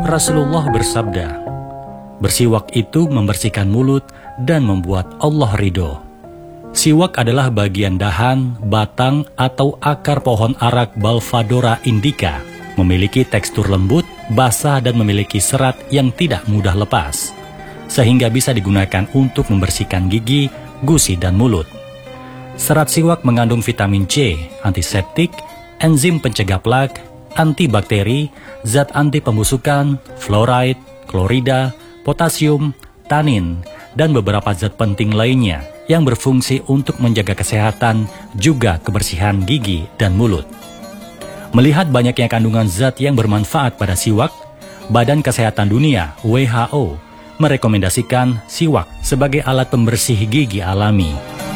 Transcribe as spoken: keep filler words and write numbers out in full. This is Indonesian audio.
Rasulullah bersabda, bersiwak itu membersihkan mulut dan membuat Allah ridho. Siwak adalah bagian dahan, batang, atau akar pohon arak Balvadora indica. Memiliki tekstur lembut, basah, dan memiliki serat yang tidak mudah lepas, sehingga bisa digunakan untuk membersihkan gigi, gusi, dan mulut. Serat siwak mengandung vitamin C, antiseptik, enzim pencegah plak, antibakteri, zat anti pembusukan, fluoride, klorida, potasium, tanin, dan beberapa zat penting lainnya yang berfungsi untuk menjaga kesehatan juga kebersihan gigi dan mulut. Melihat banyaknya kandungan zat yang bermanfaat pada siwak, Badan Kesehatan Dunia W H O merekomendasikan siwak sebagai alat pembersih gigi alami.